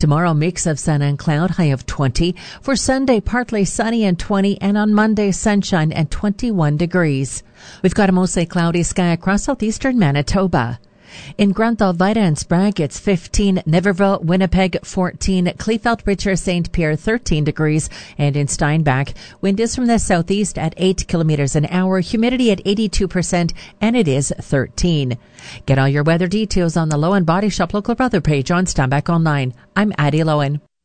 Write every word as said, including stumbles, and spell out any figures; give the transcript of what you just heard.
Tomorrow, mix of sun and cloud, high of twenty. For Sunday, partly sunny and twenty, and on Monday, sunshine and twenty-one degrees. We've got a mostly cloudy sky across southeastern Manitoba. In Grunthal-Vida and Sprague, it's fifteen. Niverville, Winnipeg, fourteen. Kleefeld, Richer, Saint Pierre, thirteen degrees. And in Steinbach, wind is from the southeast at eight kilometers an hour, humidity at eighty-two percent, and it is thirteen. Get all your weather details on the Lowen Body Shop local weather page on Steinbach Online. I'm Addie Lowen.